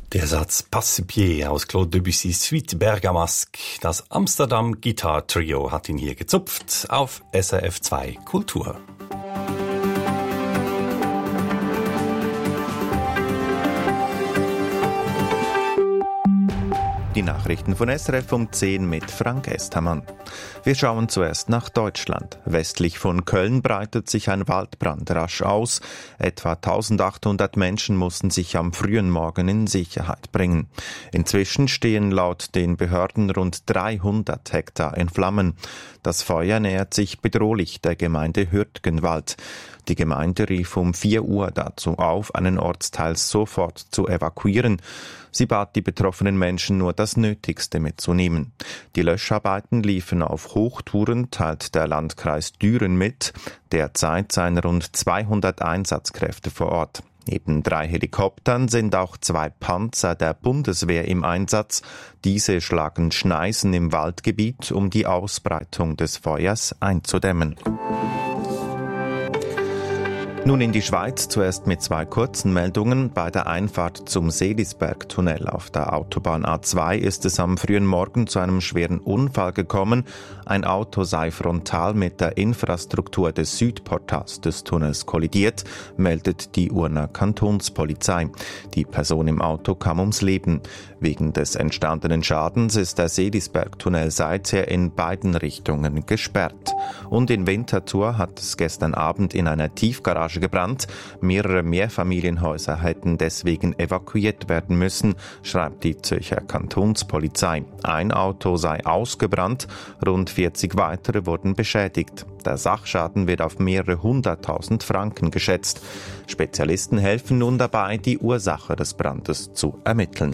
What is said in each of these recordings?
Der Satz Passepied aus Claude Debussys Suite Bergamasque, das Amsterdam Guitar Trio, hat ihn hier gezupft auf SRF 2 Kultur. Die Nachrichten von SRF um 10 mit Frank Estermann. Wir schauen zuerst nach Deutschland. Westlich von Köln breitet sich ein Waldbrand rasch aus. Etwa 1800 Menschen mussten sich am frühen Morgen in Sicherheit bringen. Inzwischen stehen laut den Behörden rund 300 Hektar in Flammen. Das Feuer nähert sich bedrohlich der Gemeinde Hürtgenwald. Die Gemeinde rief um 4 Uhr dazu auf, einen Ortsteil sofort zu evakuieren. Sie bat die betroffenen Menschen nur das Nötigste mitzunehmen. Die Löscharbeiten liefen auf Hochtouren, teilt der Landkreis Düren mit. Derzeit seien rund 200 Einsatzkräfte vor Ort. Neben 3 Helikoptern sind auch 2 Panzer der Bundeswehr im Einsatz. Diese schlagen Schneisen im Waldgebiet, um die Ausbreitung des Feuers einzudämmen. Nun in die Schweiz, zuerst mit 2 kurzen Meldungen. Bei der Einfahrt zum Seelisbergtunnel auf der Autobahn A2 ist es am frühen Morgen zu einem schweren Unfall gekommen. Ein Auto sei frontal mit der Infrastruktur des Südportals des Tunnels kollidiert, meldet die Urner Kantonspolizei. Die Person im Auto kam ums Leben. Wegen des entstandenen Schadens ist der Seelisbergtunnel seither in beiden Richtungen gesperrt. Und in Winterthur hat es gestern Abend in einer Tiefgarage gebrannt. Mehrere Mehrfamilienhäuser hätten deswegen evakuiert werden müssen, schreibt die Zürcher Kantonspolizei. Ein Auto sei ausgebrannt, rund 40 weitere wurden beschädigt. Der Sachschaden wird auf mehrere 100.000 Franken geschätzt. Spezialisten helfen nun dabei, die Ursache des Brandes zu ermitteln.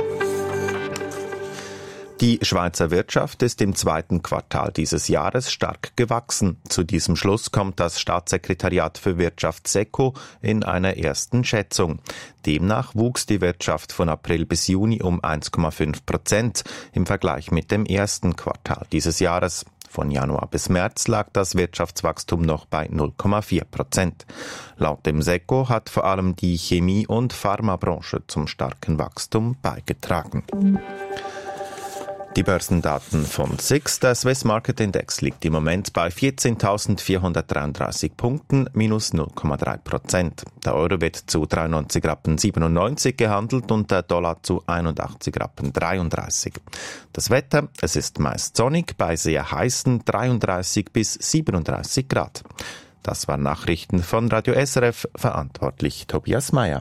Die Schweizer Wirtschaft ist im 2. Quartal dieses Jahres stark gewachsen. Zu diesem Schluss kommt das Staatssekretariat für Wirtschaft SECO in einer ersten Schätzung. Demnach wuchs die Wirtschaft von April bis Juni um 1,5% im Vergleich mit dem 1. Quartal dieses Jahres. Von Januar bis März lag das Wirtschaftswachstum noch bei 0,4%. Laut dem SECO hat vor allem die Chemie- und Pharmabranche zum starken Wachstum beigetragen. Die Börsendaten von SIX. Der Swiss Market Index liegt im Moment bei 14.433 Punkten, minus 0,3%. Der Euro wird zu 93,97 Rappen gehandelt und der Dollar zu 81,33 Rappen. Das Wetter, es ist meist sonnig bei sehr heißen 33 bis 37 Grad. Das waren Nachrichten von Radio SRF, verantwortlich Tobias Meyer.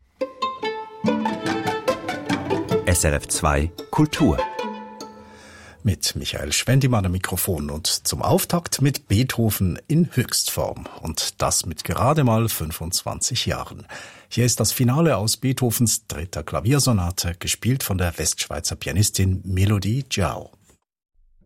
SRF 2 Kultur. Mit Michael Schwendimann am Mikrofon und zum Auftakt mit Beethoven in Höchstform. Und das mit gerade mal 25 Jahren. Hier ist das Finale aus Beethovens 3. Klaviersonate, gespielt von der Westschweizer Pianistin Melodie Giao.